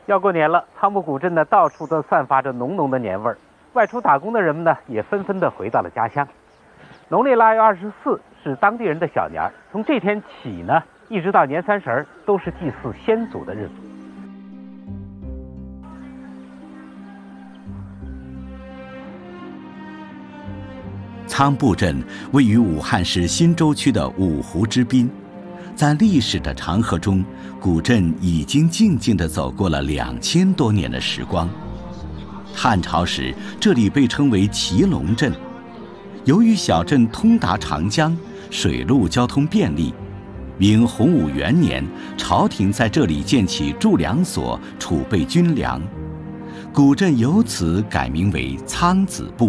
要过年了，仓木古镇呢，到处都散发着浓浓的年味儿。外出打工的人们呢，也纷纷的回到了家乡。农历腊月24是当地人的小年儿，从这天起呢，一直到年30都是祭祀先祖的日子。 仓布镇位于武汉市新洲区的五湖之滨，在历史的长河中，古镇已经静静地走过了2000多年的时光。汉朝时，这里被称为祁隆镇。由于小镇通达长江，水陆交通便利，明洪武元年，朝廷在这里建起驻粮所，储备军粮，古镇由此改名为仓子埠。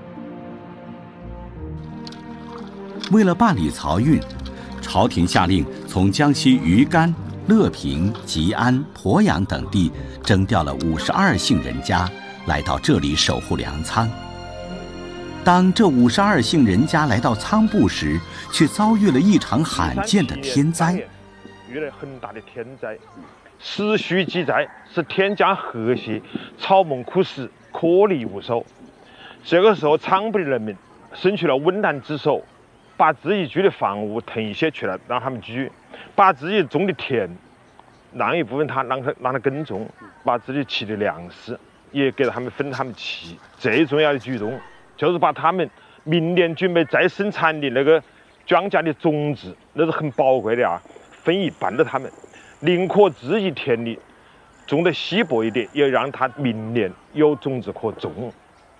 为了办理漕运，朝廷下令从江西余干、乐平、吉安、鄱阳等地征调了52姓人家来到这里守护粮仓。当这52姓人家来到仓埠时，却遭遇了一场罕见的天灾。 遇了很大的天灾，史书记载是天降河蟹，草木枯死，颗粒无收。这个时候，仓埠的人民伸出了温暖之手，把自己居的房屋腾卸出来让他们居，把自己种的田让一部分让他耕种，把自己吃的粮食也给他们分他们吃。最重要的举动就是把他们明年准备再生产的那个庄稼的种子，那是很宝贵的啊，分一半给他们，宁可自己田里种得稀薄一点，也让他明年有种子可种。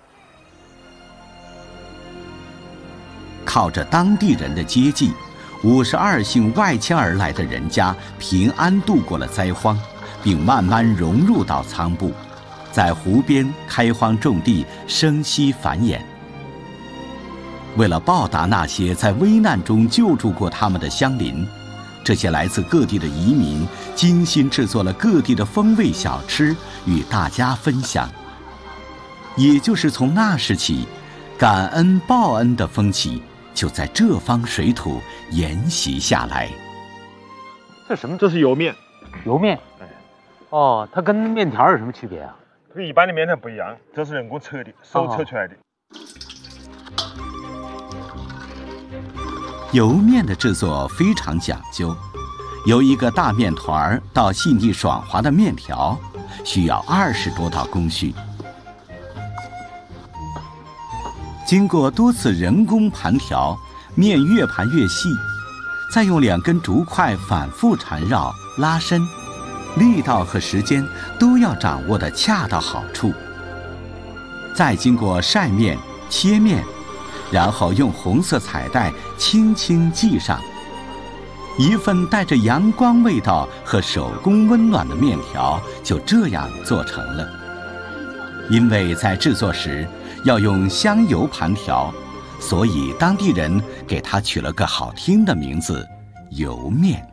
靠着当地人的接济，52姓外迁而来的人家平安度过了灾荒，并慢慢融入到仓埠，在湖边开荒种地，生息繁衍。为了报答那些在危难中救助过他们的乡邻，这些来自各地的移民精心制作了各地的风味小吃与大家分享。也就是从那时起，感恩报恩的风气就在这方水土沿袭下来。 这什么？ 这是油面。 油面。哦，它跟面条有什么区别啊？ 跟一般的面条不一样，这是人工测的，手测出来的。 油面的制作非常讲究，由一个大面团到细腻爽滑的面条，需要20多道工序。经过多次人工盘调，面越盘越细，再用2根竹筷反复缠绕拉伸，力道和时间都要掌握得恰到好处。再经过晒面、切面，然后用红色彩带轻轻系上，一份带着阳光味道和手工温暖的面条就这样做成了。因为在制作时要用香油盘调，所以当地人给它取了个好听的名字——油面。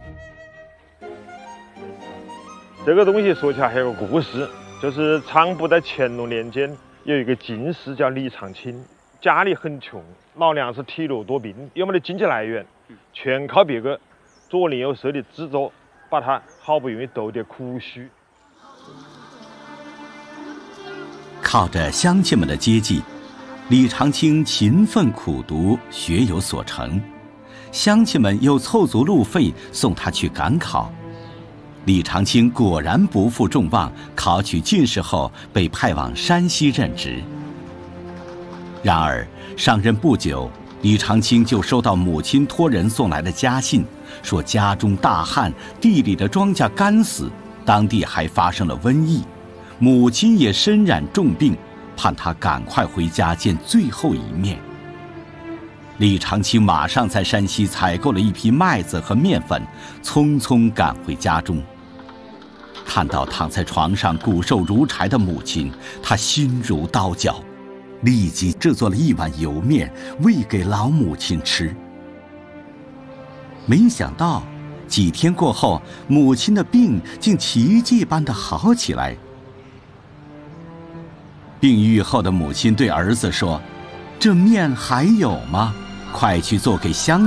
这个东西说起来还有个故事，就是仓埠在乾隆年间有一个进士叫李长卿，家里很穷，老娘是体弱多病，有没得经济来源，全靠别个左邻右舍的制作，把他好不容易斗点苦须。 靠着乡亲们的接济，李长卿勤奋苦读，学有所成。乡亲们又凑足路费送他去赶考。李长卿果然不负众望，考取进士后被派往山西任职。然而上任不久，李长卿就收到母亲托人送来的家信，说家中大旱，地里的庄稼干死，当地还发生了瘟疫，母亲也身染重病，盼他赶快回家见最后一面。李长卿马上在山西采购了一批麦子和面粉，匆匆赶回家中。看到躺在床上骨瘦如柴的母亲，他心如刀绞，立即制作了1碗油面喂给老母亲吃。没想到几天过后，母亲的病竟奇迹般的好起来。病愈后的母亲对儿子说：“这面还有吗？快去做给乡